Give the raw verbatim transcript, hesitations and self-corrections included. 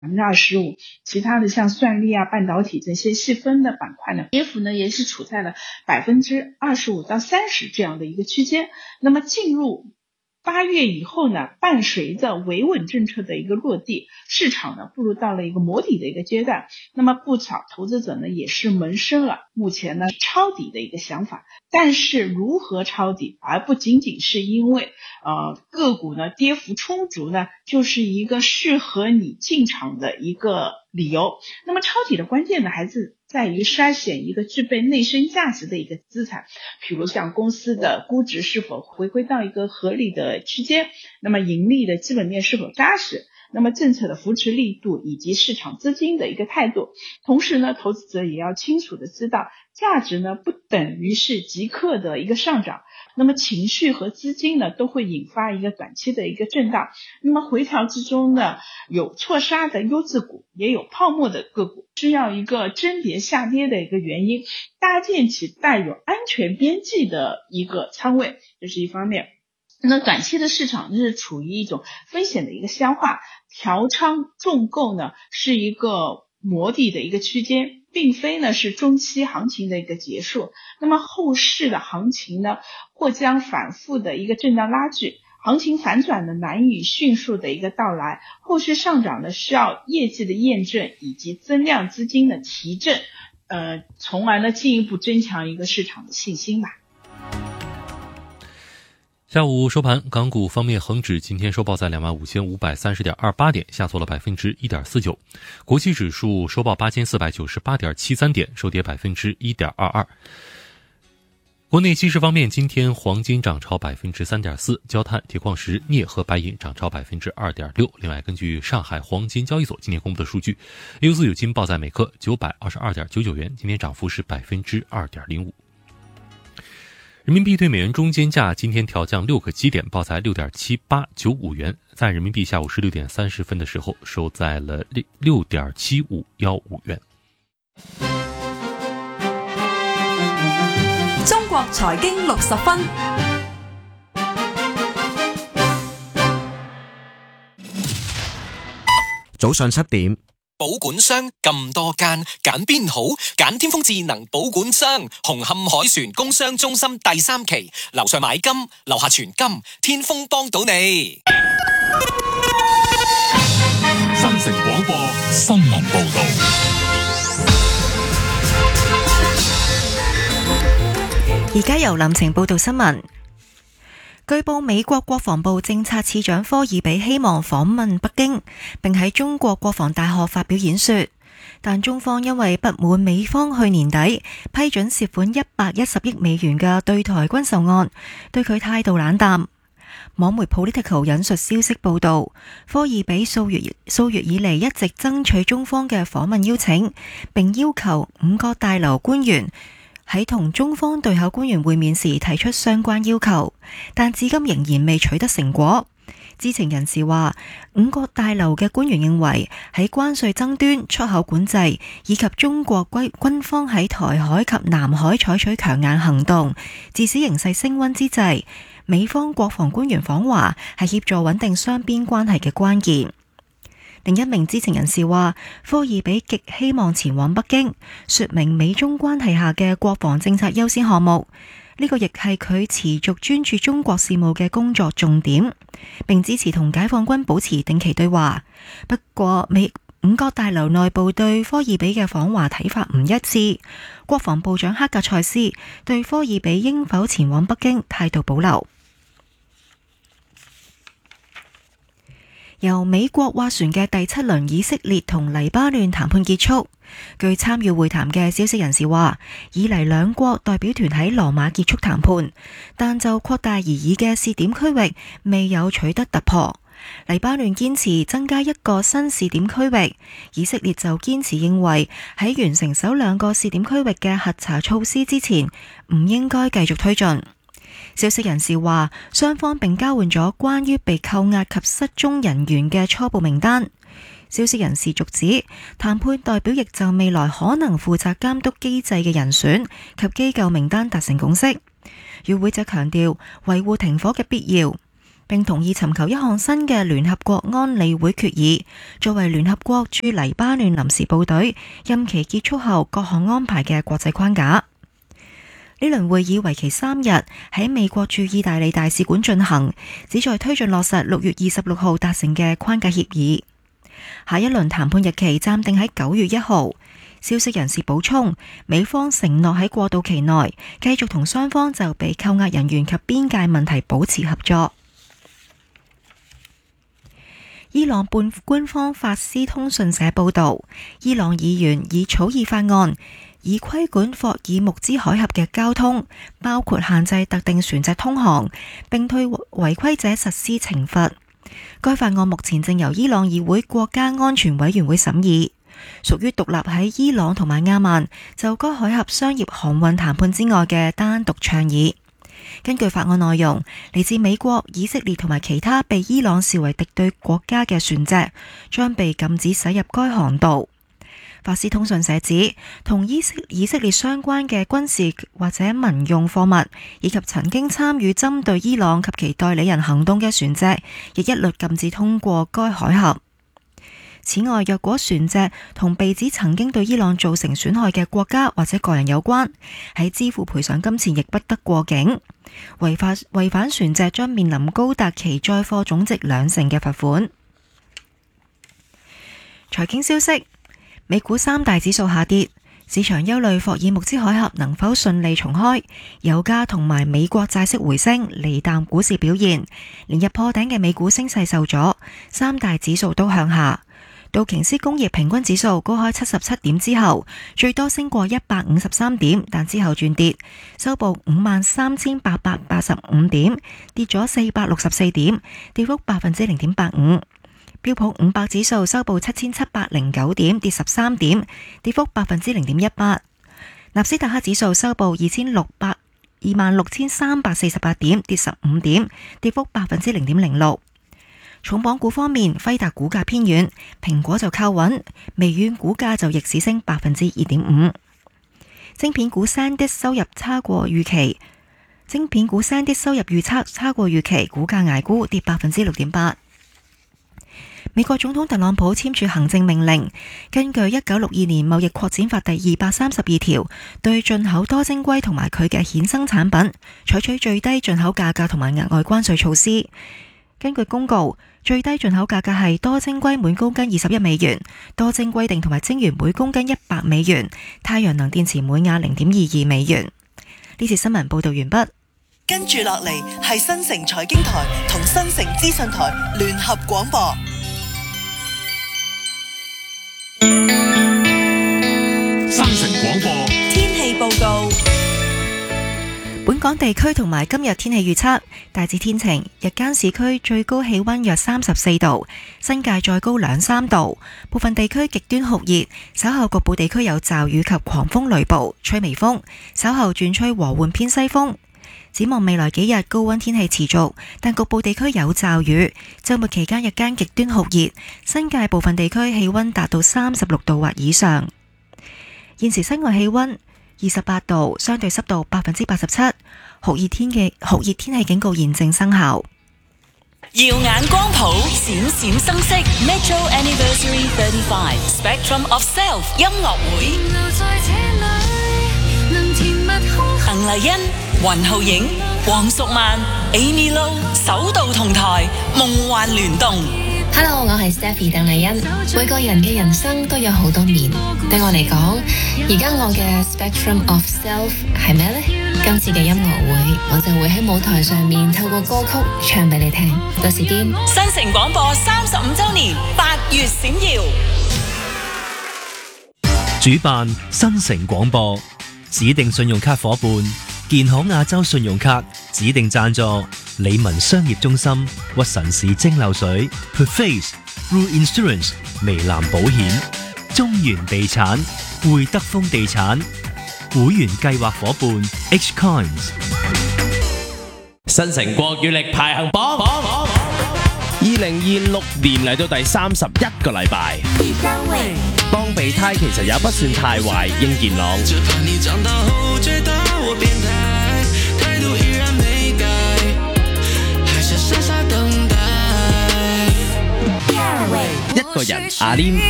百分之二十五，其他的像算力啊、半导体这些细分的板块呢，跌幅呢也是处在了百分之二十五到三十这样的一个区间。那么进入八月以后呢，伴随着维稳政策的一个落地，市场呢步入到了一个摸底的一个阶段。那么不少投资者呢也是萌生了目前呢抄底的一个想法。但是如何抄底，而不仅仅是因为呃个股呢跌幅充足呢，就是一个适合你进场的一个理由。那么抄底的关键呢，还是在于筛选一个具备内生价值的一个资产，比如像公司的估值是否回归到一个合理的区间，那么盈利的基本面是否扎实，那么政策的扶持力度以及市场资金的一个态度。同时呢，投资者也要清楚的知道，价值呢不等于是即刻的一个上涨，那么情绪和资金呢都会引发一个短期的一个震荡。那么回调之中呢，有错杀的优质股，也有泡沫的个股，需要一个甄别下跌的一个原因，搭建起带有安全边际的一个仓位，这是一方面。那短期的市场是处于一种风险的一个消化，调仓重购呢是一个磨底的一个区间，并非呢是中期行情的一个结束。那么后市的行情呢或将反复的一个震荡拉锯，行情反转呢难以迅速的一个到来，后续上涨呢需要业绩的验证以及增量资金的提振，呃，从而呢进一步增强一个市场的信心吧。 下午收盘，港股方面，恒指今天收报在 两万五千五百三十点二八 点，下挫了 百分之一点四九。国际指数收报 八千四百九十八点七三 点，收跌 百分之一点二二。国内期市方面，今天黄金涨超 百分之三点四， 焦炭、铁矿石、镍和白银涨超 百分之二点六。 另外，根据上海黄金交易所今天公布的数据， A 四 有金报在每克 九百二十二点九九 元，今天涨幅是 百分之二点零五。人民币对美元中间价今天调降六个基点，报在 六点七八九五 元，在人民币下午十六点三十分的时候收在了 六点七五一五 元。 中國財經六十分， 早上七點。 保管商咁多間，揀邊好？揀天風智能保管商，紅磡海船工商中心第三期，樓上買金，樓下存金，天風幫到你。 新城廣播新聞報道。 而家由林晴報道新聞。據報美國國防部政策次長科爾比希望訪問北京，並喺中國國防大學發表演說，但中方因為不滿美方去年底批准涉款一百一十億美元嘅對台軍售案，對佢態度冷淡。網媒 Political 引述消息報道，科爾比數月數月以嚟一直爭取中方嘅訪問邀請，並要求五角大樓官員喺同中方對口官員會面時提出相關要求，但至今仍然未取得成果。知情人士話，五角大樓嘅官員認為喺關稅爭端、出口管制以及中國軍方喺台海及南海採取強硬行動，致使形勢升溫之際，美方國防官員訪華係協助穩定雙邊關係嘅關鍵。另一名知情人士話，科爾比極希望前往北京，說明美中關係下嘅國防政策優先項目，呢個亦係佢持續專注中國事務嘅工作重點，並支持同解放軍保持定期對話。不過，美五角大樓內部對科爾比嘅訪華睇法唔一致，國防部長克格塞斯對科爾比應否前往北京態度保留。由美國斡旋嘅第七輪以色列同黎巴嫩談判結束，據參與會談嘅消息人士話，以嚟兩國代表團喺羅馬結束談判，但就擴大而議嘅試點區域未有取得突破。黎巴嫩堅持增加一個新試點區域，以色列就堅持認為喺完成首兩個試點區域嘅核查措施之前，唔應該繼續推進。消息人士話，雙方並交換咗關於被扣押及失蹤人員嘅初步名單。消息人士續指，談判代表亦就未來可能負責監督機制嘅人選及機構名單達成共識。與會者強調維護停火嘅必要。 並同意尋求一項新嘅聯合國安理會決議，作為聯合國駐黎巴嫩臨時部隊任期結束後各項安排嘅國際框架。呢輪會議為期三日，喺美國駐意大利大使館進行，旨在推進落實六月二十六號達成嘅框架協議。下一輪談判日期暫定喺九月一號。消息人士補充，美方承諾喺過渡期內繼續同雙方就被扣押人員及邊界問題保持合作。伊朗半官方法斯通訊社報導，伊朗議員已草擬法案，以規管霍爾木茲海峽嘅交通，包括限制特定船隻通航，並對違規者實施懲罰。該法案目前正由伊朗議會國家安全委員會審議，屬於獨立喺伊朗同埋亞曼就該海峽商業航運談判之外嘅單獨倡議。根據法案內容，嚟自美國、以色列同埋其他被伊朗視為敵對國家嘅船隻將被禁止駛入該航道。法斯通訊社指，同以色以色列相關嘅軍事或者民用貨物，以及曾經參與針對伊朗及其代理人行動嘅船隻，亦一律禁止通過該海峽。此外，若果船隻同被指曾經對伊朗造成損害嘅國家或者個人有關，喺支付賠償金前亦不得過境。違法違反船隻將面臨高達其載貨總值兩成嘅罰款。財經消息，美股三大指數下跌，市場憂慮霍爾木茲海峽能否順利重開，油價同埋美國債息回升，利淡股市表現。連日破頂嘅美股升勢受阻，三大指數都向下。道瓊斯工業平均指數高開七十七點之後，最多升過一百五十三點，但之後轉跌，收報五萬三千八百八十五點，跌咗四百六十四點，跌幅百分之零點八五。標普五百指數收報七千七百零九點，跌十三點，跌幅百分之零點一八。納斯達克指數收報二千六百二萬六千三百四十八點，跌十五點，跌幅百分之零點零六。重磅股方面，輝達股價偏軟，蘋果就靠穩，微軟股價就逆市升百分之二點五。晶片股 SanDisk 收入差過預期，晶片股 SanDisk 收入預測差過預期，股價捱沽跌百分之六點八。美國總統特朗普簽署行政命令，根據一九六二年貿易擴展法第二百三十二條，對進口多晶硅同埋佢嘅衍生產品採取最低進口價格同埋額外關稅措施。根據公告，最低進口價格係多晶硅每公斤二十一美元，多晶硅锭同埋晶圓每公斤一百美元，太陽能電池每瓦零點二二美元。呢次新聞報道完畢。 跟住落嚟係新城財經台同新城資訊台聯合廣播。 新城廣播天氣報告。 本港地區同埋今日天氣預測，大致天晴，日間市區最高氣溫約三十四度，新界再高兩三度，部分地區極端酷熱，稍後局部地區有驟雨及狂風雷暴，吹微風，稍後轉吹和緩偏西風。展望未來幾日高溫天氣持續，但局部地區有驟雨，週末期間日間極端酷熱，新界部分地區氣溫達到三十六度或以上。現時室外氣溫二十八度，相對濕度百分之八十七，酷熱天嘅酷熱天氣警告現正生效。 耀眼光譜，閃閃生色 ，Metro Anniversary thirty-five Spectrum of Self 音樂會。鄧麗欣、雲浩影、黃淑曼、Amy Lo 首度同台，夢幻聯動。 Hello， 我係 Stephy 鄧麗欣。每個人嘅人生都有好多面，對我嚟講，而家我嘅 Spectrum of Self 係咩呢？今次嘅音樂會，我就會喺舞台上面透過歌曲唱俾你聽。到時見。 新城廣播三十五週年，八月閃耀。 主辦新城廣播，指定信用卡夥伴建行亞洲信用卡，指定贊助理文商業中心、屈臣氏蒸餾水、Perface、Rue Insurance、微藍保險、中原地產、會德豐地產，會員計劃夥伴 H Coins。 新城國語力排行榜，二零二六年嚟到第三十一個禮拜。當備胎其實也不算太壞，英健朗。傻傻等一個人阿廉。